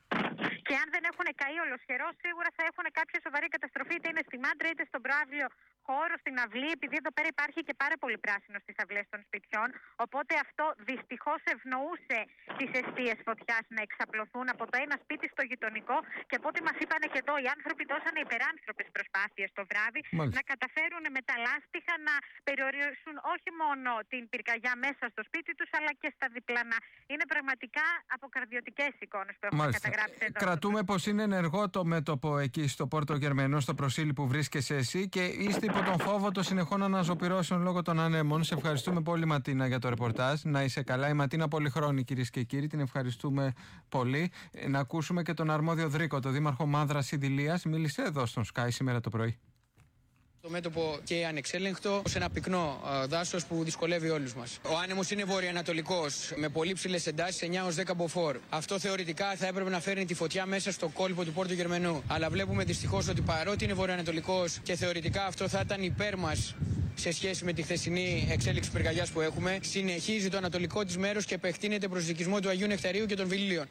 Και αν δεν έχουν καεί ολοσχερός, σίγουρα θα έχουν κάποια σοβαρή καταστροφή, είτε είναι στη Μάντρα είτε στον Πράβλιο χώρο, στην αυλή, επειδή εδώ πέρα υπάρχει και πάρα πολύ πράσινο στις αυλές των σπιτιών. Οπότε αυτό δυστυχώς ευνοούσε τις αιστείες φωτιάς να εξαπλωθούν από το ένα σπίτι στο γειτονικό. Και από ό,τι μας είπανε και εδώ, οι άνθρωποι δώσανε υπεράνθρωπες προσπάθειες το βράδυ Μάλιστα. να καταφέρουν με τα λάστιχα να περιορίσουν όχι μόνο την πυρκαγιά μέσα στο σπίτι τους, αλλά και στα διπλανά. Είναι πραγματικά αποκαρδιωτικές εικόνες που έχουμε Μάλιστα. καταγράψει εδώ. Κρατούμε πως είναι ενεργό το μέτωπο εκεί στο Πόρτο Γερμενό, στο Προσίλη που βρίσκεσαι εσύ, και είστε υπό τον φόβο των συνεχών αναζωπυρώσεων λόγω των ανέμων. Σε ευχαριστούμε πολύ, Ματίνα, για το ρεπορτάζ. Να είσαι καλά. Η Ματίνα Πολυχρόνη, κυρίες και κύριοι, την ευχαριστούμε πολύ. Να ακούσουμε και τον αρμόδιο Δρίκο, τον δήμαρχο Μάνδρας Ιδηλίας. Μίλησε εδώ στον Sky σήμερα το πρωί. Το μέτωπο και ανεξέλεγκτο σε ένα πυκνό δάσος που δυσκολεύει όλους μας. Ο άνεμος είναι βορειοανατολικός, με πολύ ψηλές εντάσεις, εννιά έως δέκα μποφόρ. Αυτό θεωρητικά θα έπρεπε να φέρνει τη φωτιά μέσα στο κόλπο του Πόρτο Γερμενού. Αλλά βλέπουμε δυστυχώς ότι παρότι είναι βορειοανατολικός και θεωρητικά αυτό θα ήταν υπέρ μας σε σχέση με τη χθεσινή εξέλιξη πυρκαγιάς που έχουμε, συνεχίζει το ανατολικό της μέρος και επεκτείνεται προς οικισμό του Αγίου Νεκταρίου και των Βιλίων.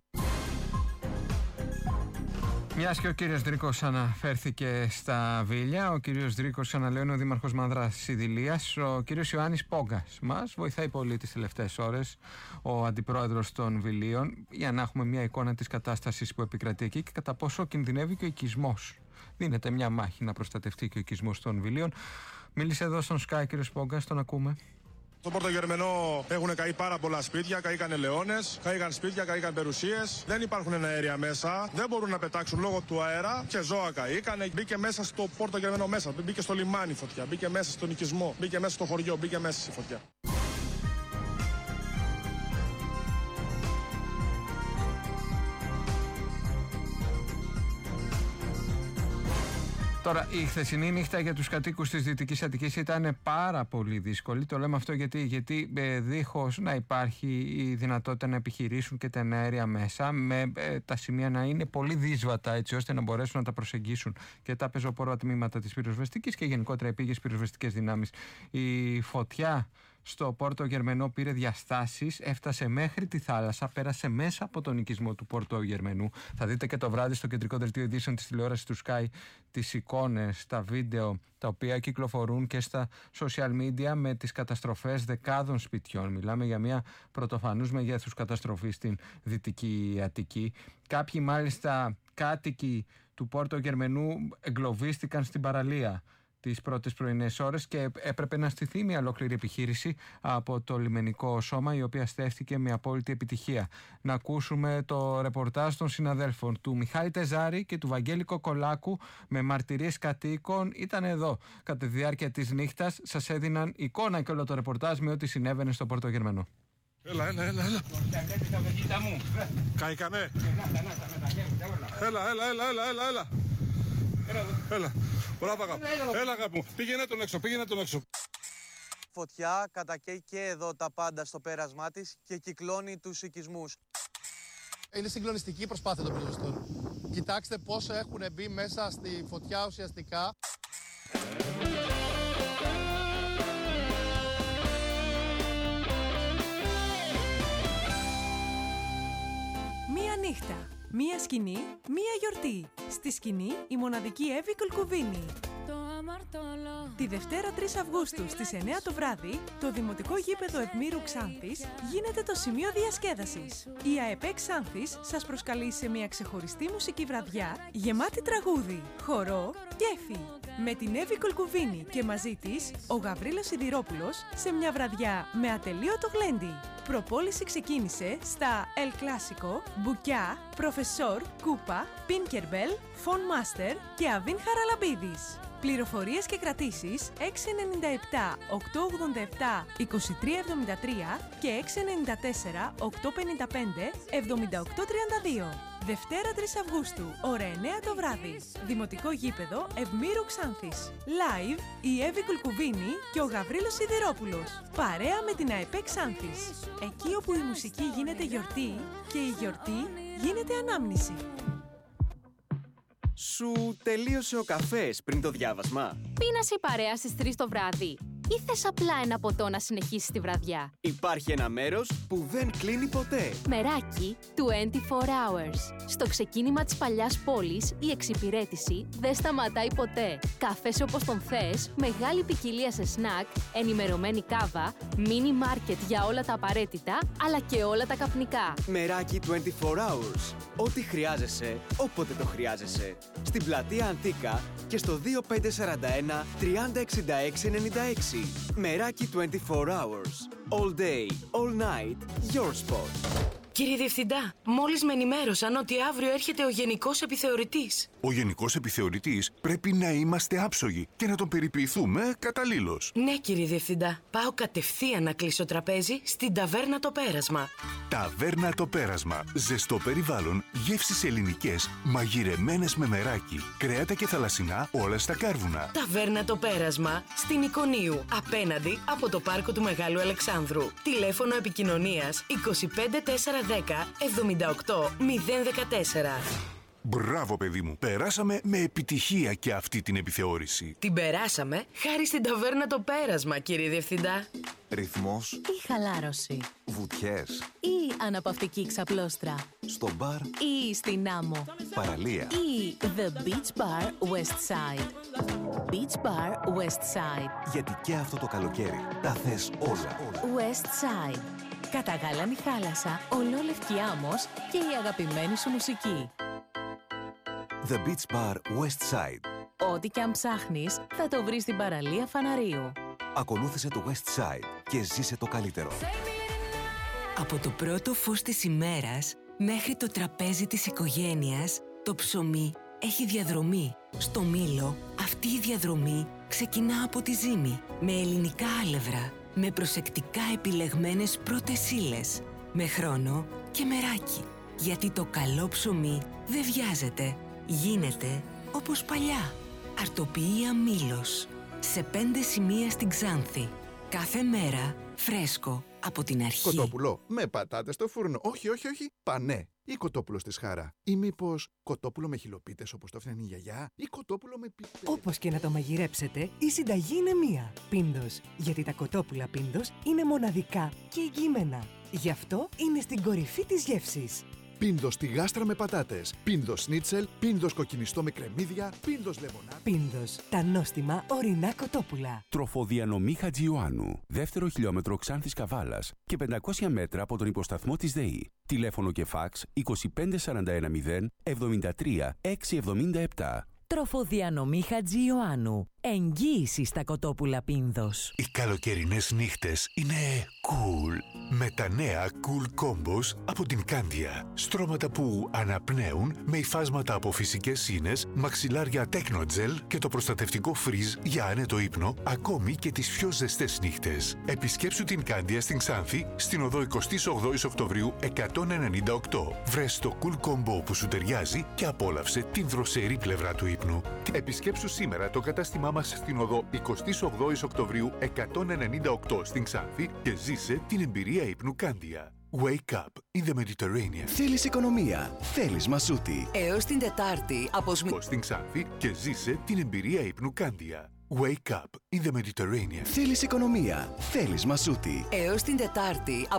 Μιας και ο κύριος Δρίκος αναφέρθηκε στα Βίλια, ο κύριος Δρίκος, ξαναλέω, είναι ο δήμαρχος Μάνδρας Ιδηλίας. Ο κύριος Ιωάννης Πόγκας μας βοηθάει πολύ τις τελευταίες ώρες, ο αντιπρόεδρος των Βιλίων, για να έχουμε μια εικόνα της κατάστασης που επικρατεί εκεί και κατά πόσο κινδυνεύει και ο οικισμός. Δίνεται μια μάχη να προστατευτεί και ο οικισμός των Βιλίων. Μίλησε εδώ στον Sky κύριος Πόγκας, τον ακούμε. Στο Πόρτο Γερμενό έχουν καεί πάρα πολλά σπίτια, καήκαν ελαιώνες, καήκαν σπίτια, καήκαν περιουσίες. Δεν υπάρχουν αέρια μέσα, δεν μπορούν να πετάξουν λόγω του αέρα και ζώα καήκαν. Μπήκε μέσα στο Πόρτο Γερμενό μέσα, μπήκε στο λιμάνι φωτιά, μπήκε μέσα στον οικισμό, μπήκε μέσα στο χωριό, μπήκε μέσα στη φωτιά. Τώρα, η χθεσινή νύχτα για τους κατοίκους της Δυτικής Αττικής ήταν πάρα πολύ δύσκολη. Το λέμε αυτό γιατί, γιατί ε, δίχως να υπάρχει η δυνατότητα να επιχειρήσουν και τα αέρια μέσα, με ε, τα σημεία να είναι πολύ δύσβατα, έτσι ώστε να μπορέσουν να τα προσεγγίσουν και τα πεζοπόρα τμήματα της πυροσβεστικής και γενικότερα επίγειες πυροσβεστικές δυνάμεις. Η φωτιά στο Πόρτο Γερμενό πήρε διαστάσεις, έφτασε μέχρι τη θάλασσα, πέρασε μέσα από τον οικισμό του Πόρτο Γερμενού. Θα δείτε και το βράδυ στο κεντρικό δελτίο ειδήσεων της τηλεόρασης του Sky τις εικόνες, τα βίντεο τα οποία κυκλοφορούν και στα social media με τις καταστροφές δεκάδων σπιτιών. Μιλάμε για μια πρωτοφανούς μεγέθους καταστροφή στην Δυτική Αττική. Κάποιοι μάλιστα κάτοικοι του Πόρτο Γερμενού εγκλωβίστηκαν στην παραλία τις πρώτες πρωινές ώρες και έπρεπε να στηθεί μια ολόκληρη επιχείρηση από το λιμενικό σώμα, η οποία στέφθηκε με απόλυτη επιτυχία. Να ακούσουμε το ρεπορτάζ των συναδέλφων του Μιχάλη Τεζάρη και του Βαγγέλη Κοκολάκου με μαρτυρίες κατοίκων. Ήταν εδώ κατά τη διάρκεια της νύχτας, σας έδιναν εικόνα και όλο το ρεπορτάζ με ό,τι συνέβαινε στο Πόρτο Γερμενό. Έλα, έλα, έλα, έλα. Καήκανε. Έλα, έλα, έλα, έλα, έλα, έλα. Έλα, μπράβο αγάπη. Έλα αγάπη μου, πήγαινε τον έξω, πήγαινε τον έξω. Φωτιά κατακαίει και εδώ τα πάντα στο πέρασμά της και κυκλώνει τους οικισμούς. Είναι συγκλονιστική η προσπάθεια των πυροσβεστών. Κοιτάξτε πόσο έχουν μπει μέσα στη φωτιά ουσιαστικά. Μία νύχτα, μία σκηνή, μία γιορτή. Στη σκηνή η μοναδική Εύη Κολκουβίνη. Τη Δευτέρα τρεις Αυγούστου στις εννιά το βράδυ, το Δημοτικό Γήπεδο Ευμήρου Ξάνθης γίνεται το σημείο διασκέδασης. Η ΑΕΠΕ Ξάνθης σας προσκαλεί σε μια ξεχωριστή μουσική βραδιά γεμάτη τραγούδι, χορό, κέφι. Με την Εύη Κολκουβίνη και μαζί της ο Γαβρίλος Σιδηρόπουλος σε μια βραδιά με ατελείωτο γλέντι. Προπόληση ξεκίνησε στα El Clásico, Μπουκιά, Προφεσόρ, Κούπα, Πίνκερμπελ, Φον Μάστερ και Αβίν Χαραλαμπίδης. Πληροφορίες και κρατήσεις έξι εννιά επτά οκτώ ογδόντα επτά είκοσι τρία εβδομήντα τρία και έξι εννιά τέσσερα οκτώ πενήντα πέντε εβδομήντα οκτώ τριάντα δύο. Δευτέρα τρεις Αυγούστου, ώρα εννιά το βράδυ. Δημοτικό Γήπεδο Ευμήρου Ξάνθης. Live η Εύη Κουλκουβίνη και ο Γαβρίλος Σιδηρόπουλος. Παρέα με την ΑΕΠΕ Ξάνθης. Εκεί όπου η μουσική γίνεται γιορτή και η γιορτή γίνεται ανάμνηση. Σου τελείωσε ο καφές πριν το διάβασμα? Πίνασε η παρέα στις τρεις το βράδυ ή θες απλά ένα ποτό να συνεχίσεις τη βραδιά? Υπάρχει ένα μέρος που δεν κλείνει ποτέ. Μεράκι είκοσι τέσσερις hours. Στο ξεκίνημα της παλιάς πόλης, η εξυπηρέτηση δεν σταματάει ποτέ. Καφές όπως τον θες, μεγάλη ποικιλία σε σνακ, ενημερωμένη κάβα, μίνι μάρκετ για όλα τα απαραίτητα, αλλά και όλα τα καπνικά. Μεράκι είκοσι τέσσερις hours. Ό,τι χρειάζεσαι, όποτε το χρειάζεσαι. Στην πλατεία Αντίκα και στο δύο πέντε τέσσερα ένα τριάντα εξήντα έξι ενενήντα έξι. Μεράκι είκοσι τέσσερις hours. All day, all night, your spot. Κύριε Διευθυντά, μόλις με ενημέρωσαν ότι αύριο έρχεται ο Γενικός Επιθεωρητής. Ο Γενικός Επιθεωρητής πρέπει να είμαστε άψογοι και να τον περιποιηθούμε καταλήλως. Ναι, κύριε Διευθυντά. Πάω κατευθείαν να κλείσω τραπέζι στην Ταβέρνα το Πέρασμα. Ταβέρνα το Πέρασμα. Ζεστό περιβάλλον, γεύσεις ελληνικές, μαγειρεμένες με μεράκι, κρέατα και θαλασσινά όλα στα κάρβουνα. Ταβέρνα το Πέρασμα στην Εικονίου, απέναντι από το πάρκο του Μεγάλου Αλεξάνδρου. Τηλέφωνο επικοινωνίας είκοσι πέντε τέσσερα δέκα εβδομήντα οκτώ μηδέν δεκατέσσερα. Μπράβο, παιδί μου. Περάσαμε με επιτυχία και αυτή την επιθεώρηση. Την περάσαμε χάρη στην Ταβέρνα το Πέρασμα, κύριε Διευθυντά. Ρυθμός Ή χαλάρωση. Βουτιές Ή αναπαυτική ξαπλώστρα. Στο μπαρ Ή στην άμμο. Παραλία Ή The Beach Bar West Side. Beach Bar West Side. Γιατί και αυτό το καλοκαίρι τα θες όλα. West Side. Καταγάλανη θάλασσα, ολόλευκη άμμος και η αγαπημένη σου μουσική. The Beach Bar West Side. Ό,τι και αν ψάχνεις, θα το βρεις στην παραλία Φαναρίου. Ακολούθησε το West Side και ζήσε το καλύτερο. Από το πρώτο φως της ημέρας μέχρι το τραπέζι της οικογένειας, το ψωμί έχει διαδρομή. Στο Μήλο, αυτή η διαδρομή ξεκινά από τη ζύμη, με ελληνικά άλευρα, με προσεκτικά επιλεγμένες πρώτες ύλες, με χρόνο και μεράκι. Γιατί το καλό ψωμί δεν βιάζεται, γίνεται όπως παλιά. Αρτοποιία Μήλος. Σε πέντε σημεία στην Ξάνθη. Κάθε μέρα φρέσκο από την αρχή. Κοτόπουλο με πατάτες στο φούρνο. Όχι, όχι, όχι. Πανέ. Ή κοτόπουλο στη σχάρα. Ή μήπως κοτόπουλο με χιλοπίτες όπως το έφτιαχνε η γιαγιά. Ή κοτόπουλο με πιπέρι. Όπως και να το μαγειρέψετε, η συνταγή είναι μία. Πίντος. Γιατί τα κοτόπουλα Πίντος είναι μοναδικά και εγγυημένα. Γι' αυτό είναι στην κορυφή της γεύσης. Πίντος στη γάστρα με πατάτες. Πίντος σνίτσελ. Πίντος κοκκινιστό με κρεμμύδια. Πίντος λεμονάδα. Πίντος. Τα νόστιμα ορεινά κοτόπουλα. Τροφοδιανομή Χατζιωάννου. Δεύτερο χιλιόμετρο Ξάνθης Καβάλας και πεντακόσια μέτρα από τον υποσταθμό της ΔΕΗ. Τηλέφωνο και φάξ είκοσι πέντε σαράντα ένα μηδέν εβδομήντα τρία εξακόσια εβδομήντα επτά. Τροφοδιανομή Χατζιωάννου. Εγγύηση στα κοτόπουλα Πίνδος. Οι καλοκαιρινές νύχτες είναι cool. Με τα νέα Cool Combos από την Κάνδια. Στρώματα που αναπνέουν με υφάσματα από φυσικές σύνες, μαξιλάρια Technogel και το προστατευτικό Freeze για άνετο ύπνο, ακόμη και τις πιο ζεστές νύχτες. Επισκέψου την Κάνδια στην Ξάνθη, στην οδό εικοστή όγδοη Οκτωβρίου εκατόν ενενήντα οκτώ. Βρες το Cool Combo που σου ταιριάζει και απόλαυσε την δροσερή πλευρά του ύπνου. Επισκέψου σήμερα το κατάστημά μας στην οδό εικοστή όγδοη Οκτωβρίου εκατόν ενενήντα οκτώ στην Ξάνθη και ζήσε την εμπειρία ύπνου Κάνδια. Wake up in the Mediterranean. Θέλεις οικονομία. Θέλεις Μασούτη. Έως την Τετάρτη αποσμη... στην Ξάνθη και ζήσε την εμπειρία ύπνου Κάνδια. Wake up in the Mediterranean. Θέλεις οικονομία. Θέλεις Μασούτη. Έως την Τετάρτη